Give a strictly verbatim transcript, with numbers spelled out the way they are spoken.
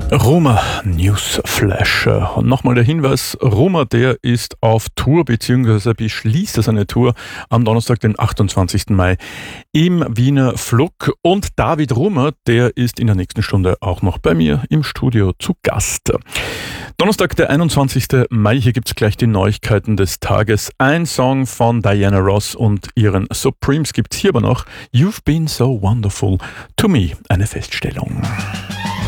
Roma Newsflash. Und nochmal der Hinweis, Roma, der ist auf Tour bzw. beschließt seine Tour am Donnerstag, den achtundzwanzigsten Mai im Wiener Flug. Und David Roma, der ist in der nächsten Stunde auch noch bei mir im Studio zu Gast. Donnerstag, der einundzwanzigsten Mai, hier gibt's gleich die Neuigkeiten des Tages. Ein Song von Diana Ross und ihren Supremes gibt's hier aber noch. You've been so wonderful to me, eine Feststellung.